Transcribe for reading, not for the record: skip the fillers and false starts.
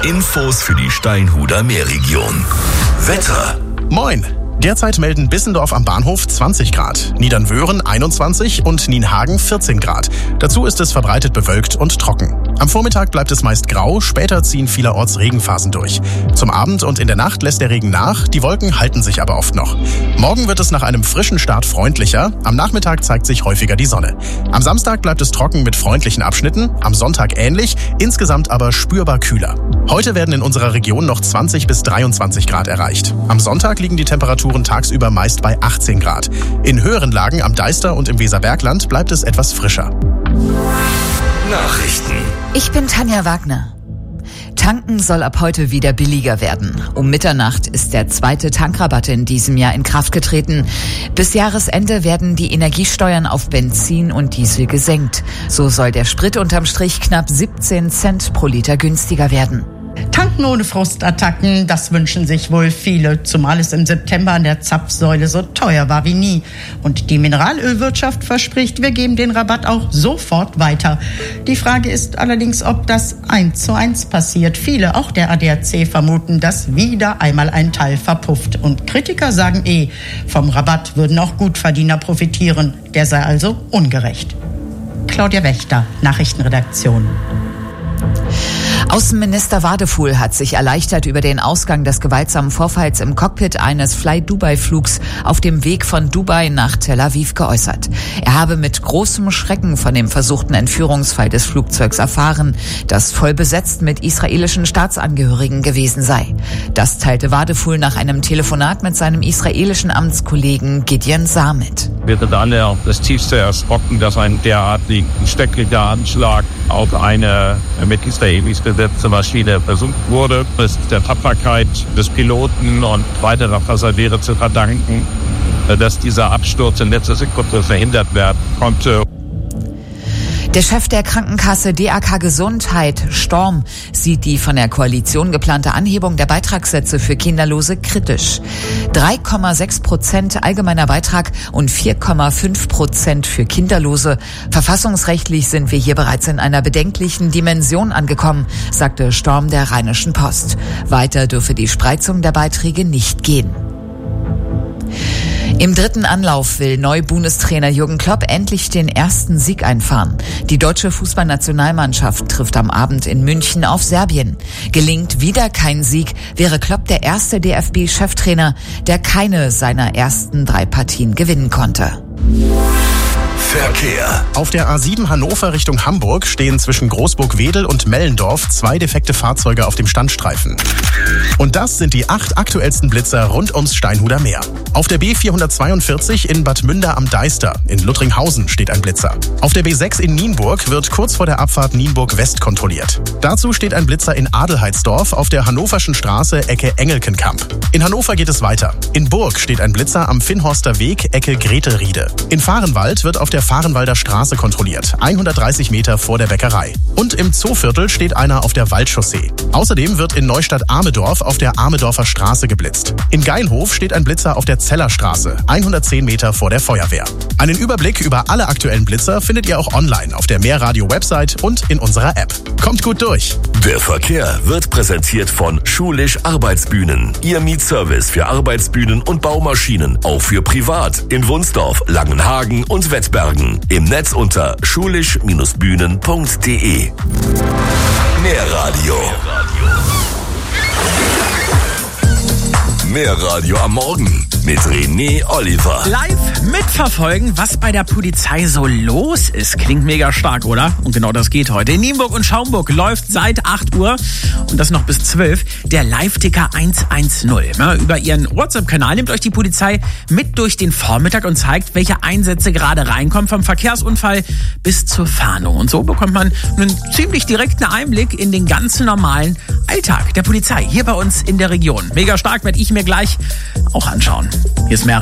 Infos für die Steinhuder Meerregion. Wetter. Moin! Derzeit melden Bissendorf am Bahnhof 20 Grad, Niedernwöhren 21 und Nienhagen 14 Grad. Dazu ist es verbreitet bewölkt und trocken. Am Vormittag bleibt es meist grau, später ziehen vielerorts Regenphasen durch. Zum Abend und in der Nacht lässt der Regen nach, die Wolken halten sich aber oft noch. Morgen wird es nach einem frischen Start freundlicher, am Nachmittag zeigt sich häufiger die Sonne. Am Samstag bleibt es trocken mit freundlichen Abschnitten, am Sonntag ähnlich, insgesamt aber spürbar kühler. Heute werden in unserer Region noch 20 bis 23 Grad erreicht. Am Sonntag liegen die Temperaturen tagsüber meist bei 18 Grad. In höheren Lagen am Deister und im Weserbergland bleibt es etwas frischer. Nachrichten. Ich bin Tanja Wagner. Tanken soll ab heute wieder billiger werden. Um Mitternacht ist der zweite Tankrabatt in diesem Jahr in Kraft getreten. Bis Jahresende werden die Energiesteuern auf Benzin und Diesel gesenkt. So soll der Sprit unterm Strich knapp 17 Cent pro Liter günstiger werden. Tanken ohne Frustattacken, das wünschen sich wohl viele, zumal es im September an der Zapfsäule so teuer war wie nie. Und die Mineralölwirtschaft verspricht, wir geben den Rabatt auch sofort weiter. Die Frage ist allerdings, ob das 1:1 passiert. Viele, auch der ADAC, vermuten, dass wieder einmal ein Teil verpufft. Und Kritiker sagen vom Rabatt würden auch Gutverdiener profitieren. Der sei also ungerecht. Claudia Wächter, Nachrichtenredaktion. Außenminister Wadefuhl hat sich erleichtert über den Ausgang des gewaltsamen Vorfalls im Cockpit eines Fly-Dubai-Flugs auf dem Weg von Dubai nach Tel Aviv geäußert. Er habe mit großem Schrecken von dem versuchten Entführungsfall des Flugzeugs erfahren, das voll besetzt mit israelischen Staatsangehörigen gewesen sei. Das teilte Wadefuhl nach einem Telefonat mit seinem israelischen Amtskollegen Gideon Saar mit. Wir sind alle das tiefste erschrocken, dass ein derartig schrecklicher Anschlag auf eine mit Israelis besetzte Maschine versucht wurde. Es ist der Tapferkeit des Piloten und weiterer Passagiere zu verdanken, dass dieser Absturz in letzter Sekunde verhindert werden konnte. Der Chef der Krankenkasse DAK Gesundheit, Storm, sieht die von der Koalition geplante Anhebung der Beitragssätze für Kinderlose kritisch. 3,6% allgemeiner Beitrag und 4,5% für Kinderlose. Verfassungsrechtlich sind wir hier bereits in einer bedenklichen Dimension angekommen, sagte Storm der Rheinischen Post. Weiter dürfe die Spreizung der Beiträge nicht gehen. Im dritten Anlauf will Neu-Bundestrainer Jürgen Klopp endlich den ersten Sieg einfahren. Die deutsche Fußballnationalmannschaft trifft am Abend in München auf Serbien. Gelingt wieder kein Sieg, wäre Klopp der erste DFB-Cheftrainer, der keine seiner ersten 3 Partien gewinnen konnte. Verkehr. Auf der A7 Hannover Richtung Hamburg stehen zwischen Großburg-Wedel und Mellendorf 2 defekte Fahrzeuge auf dem Standstreifen. Und das sind die 8 aktuellsten Blitzer rund ums Steinhuder Meer. Auf der B442 in Bad Münder am Deister, in Luttringhausen, steht ein Blitzer. Auf der B6 in Nienburg wird kurz vor der Abfahrt Nienburg West kontrolliert. Dazu steht ein Blitzer in Adelheidsdorf auf der Hannoverschen Straße, Ecke Engelkenkamp. In Hannover geht es weiter. In Burg steht ein Blitzer am Finnhorster Weg, Ecke Gretelriede. In Vahrenwald wird auf der Vahrenwalder Straße kontrolliert, 130 Meter vor der Bäckerei. Und im Zooviertel steht einer auf der Waldchaussee. Außerdem wird in Neustadt-Amedorf auf der Amedorfer Straße geblitzt. In Geinhof steht ein Blitzer auf der Zellerstraße, 110 Meter vor der Feuerwehr. Einen Überblick über alle aktuellen Blitzer findet ihr auch online auf der Meerradio-Website und in unserer App. Kommt gut durch! Der Verkehr wird präsentiert von Schulisch Arbeitsbühnen. Ihr Mietservice für Arbeitsbühnen und Baumaschinen, auch für privat in Wunsdorf, Langenhagen und Wettbergen. Im Netz unter schulisch-bühnen.de. Meerradio. Meerradio am Morgen mit René Oliver. Live mitverfolgen, was bei der Polizei so los ist. Klingt mega stark, oder? Und genau das geht heute. In Nienburg und Schaumburg läuft seit 8 Uhr und das noch bis 12 der Live-Ticker 110. Ja, über ihren WhatsApp-Kanal nimmt euch die Polizei mit durch den Vormittag und zeigt, welche Einsätze gerade reinkommen, vom Verkehrsunfall bis zur Fahndung. Und so bekommt man einen ziemlich direkten Einblick in den ganzen normalen Alltag der Polizei hier bei uns in der Region. Mega stark, werde ich mir gleich auch anschauen. Hier ist Meerradio.